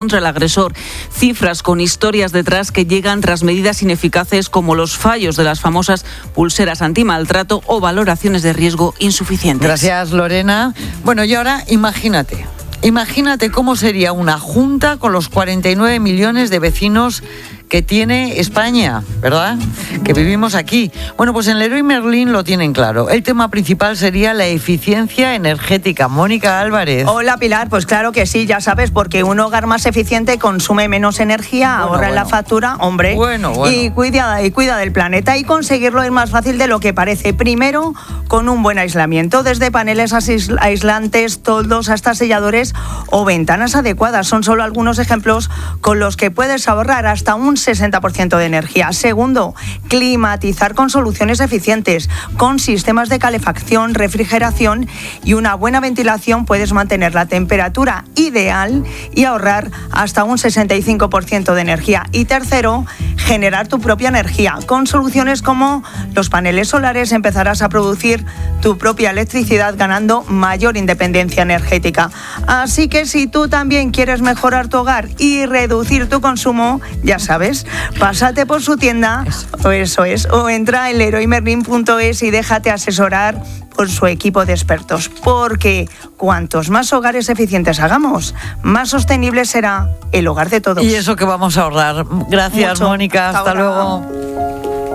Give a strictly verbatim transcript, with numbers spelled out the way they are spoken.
contra el agresor. Cifras con historias detrás que llegan tras medidas ineficaces como los fallos de las famosas pulseras antimaltrato o valoraciones de riesgo insuficientes. Gracias, Lorena. Bueno, y ahora imagínate. Imagínate cómo sería una junta con los cuarenta y nueve millones de vecinos que tiene España, ¿verdad? Que vivimos aquí. Bueno, pues en Leroy Merlin lo tienen claro. El tema principal sería la eficiencia energética. Mónica Álvarez. Hola, Pilar. Pues claro que sí, ya sabes, porque un hogar más eficiente consume menos energía, bueno, ahorra bueno. en la factura, hombre, bueno, bueno. Y, cuida, y cuida del planeta. Y conseguirlo es más fácil de lo que parece. Primero, con un buen aislamiento, desde paneles aislantes, toldos hasta selladores o ventanas adecuadas. Son solo algunos ejemplos con los que puedes ahorrar hasta un sesenta por ciento de energía. Segundo, climatizar con soluciones eficientes. Con sistemas de calefacción, refrigeración y una buena ventilación puedes mantener la temperatura ideal y ahorrar hasta un sesenta y cinco por ciento de energía. Y tercero, generar tu propia energía. Con soluciones como los paneles solares empezarás a producir tu propia electricidad ganando mayor independencia energética. Así que si tú también quieres mejorar tu hogar y reducir tu consumo, ya sabes, pásate por su tienda, o eso es, o entra en leroy merlin punto es y déjate asesorar por su equipo de expertos, porque cuantos más hogares eficientes hagamos, más sostenible será el hogar de todos. Y eso que vamos a ahorrar. Gracias, Mucho. Mónica. Hasta, Hasta luego.